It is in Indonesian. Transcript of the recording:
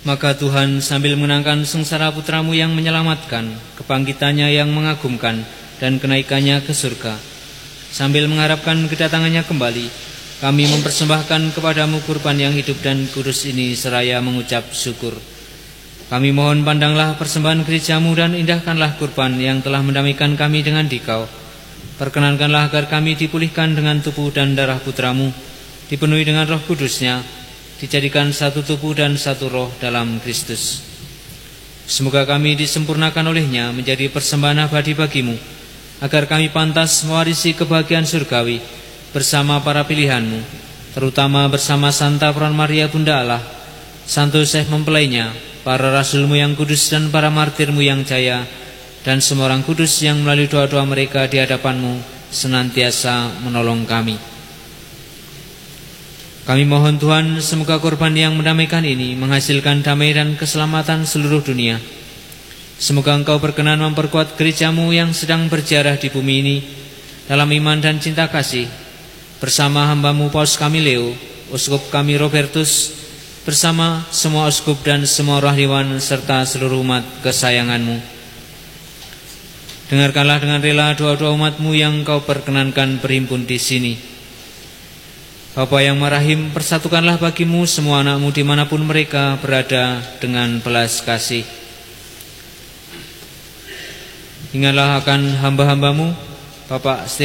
Maka Tuhan sambil mengenangkan sengsara putramu yang menyelamatkan, kebangkitannya yang mengagumkan, dan kenaikannya ke surga, sambil mengharapkan kedatangannya kembali, kami mempersembahkan kepadamu kurban yang hidup dan kudus ini seraya mengucap syukur. Kami mohon pandanglah persembahan gerejamu dan indahkanlah kurban yang telah mendamaikan kami dengan Dikau. Perkenankanlah agar kami dipulihkan dengan tubuh dan darah putramu, dipenuhi dengan Roh Kudusnya, dijadikan satu tubuh dan satu roh dalam Kristus. Semoga kami disempurnakan olehnya menjadi persembahan abadi bagimu, agar kami pantas mewarisi kebahagiaan surgawi bersama para pilihanmu, terutama bersama Santa Peran Maria Bunda Allah, Santo Yosef mempelainya, para rasulmu yang kudus dan para martirmu yang jaya, dan semua orang kudus yang melalui doa-doa mereka di hadapanmu senantiasa menolong kami. Kami mohon Tuhan, semoga korban yang mendamaikan ini menghasilkan damai dan keselamatan seluruh dunia. Semoga Engkau berkenan memperkuat gerejamu yang sedang berjarah di bumi ini dalam iman dan cinta kasih, bersama hambamu Paus kami Leo, Uskup kami Robertus, bersama semua uskup dan semua rohaniwan serta seluruh umat kesayanganmu. Dengarkanlah dengan rela doa-doa umatmu yang Engkau perkenankan berhimpun di sini. Bapa yang marahim, persatukanlah bagimu semua anakmu dimanapun mereka berada dengan belas kasih. Ingatlah akan hamba-hambamu, Bapak